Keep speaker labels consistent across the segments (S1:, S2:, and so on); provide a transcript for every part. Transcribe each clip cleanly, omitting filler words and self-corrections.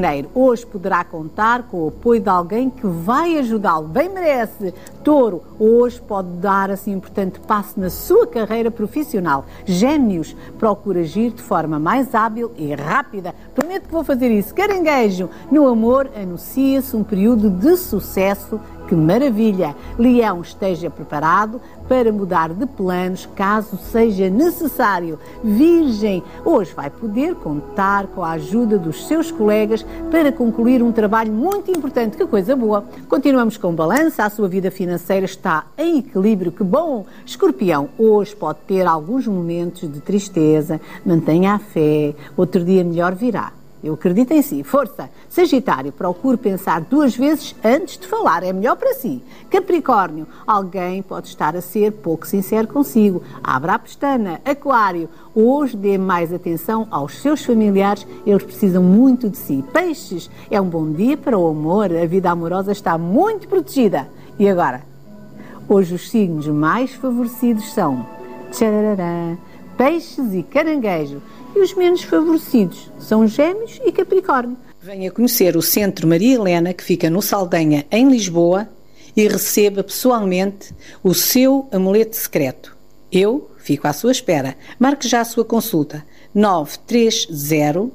S1: janeiro, hoje poderá contar com o apoio de alguém que vai ajudá-lo. Bem merece. Touro, hoje pode dar assim um importante passo na sua carreira profissional. Gêmeos, procura agir de forma mais hábil e rápida. Prometo que vou fazer isso. Caranguejo, no amor anuncia-se um período de sucesso. Que maravilha! Leão, esteja preparado para mudar de planos caso seja necessário. Virgem, hoje vai poder contar com a ajuda dos seus colegas para concluir um trabalho muito importante. Que coisa boa! Continuamos com balança. A sua vida financeira está em equilíbrio. Que bom! Escorpião, hoje pode ter alguns momentos de tristeza. Mantenha a fé. Outro dia melhor virá. Eu acredito em si. Força! Sagitário, procure pensar 2 vezes antes de falar. É melhor para si. Capricórnio, alguém pode estar a ser pouco sincero consigo. Abra a pestana. Aquário, hoje dê mais atenção aos seus familiares. Eles precisam muito de si. Peixes, é um bom dia para o amor. A vida amorosa está muito protegida. E agora? Hoje os signos mais favorecidos são tcharará, Peixes e Caranguejo. E os menos favorecidos são Gêmeos e Capricórnio. Venha conhecer o Centro Maria Helena, que fica no Saldanha, em Lisboa, e receba pessoalmente o seu amuleto secreto. Eu fico à sua espera. Marque já a sua consulta. 930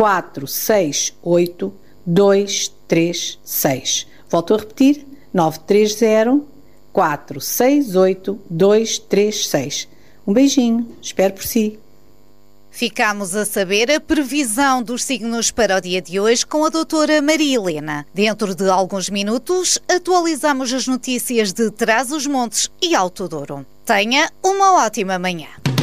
S1: 468 236. Volto a repetir. 930 468 236. Um beijinho. Espero por si.
S2: Ficámos a saber a previsão dos signos para o dia de hoje com a doutora Maria Helena. Dentro de alguns minutos, atualizamos as notícias de Trás-os-Montes e Alto Douro. Tenha uma ótima manhã.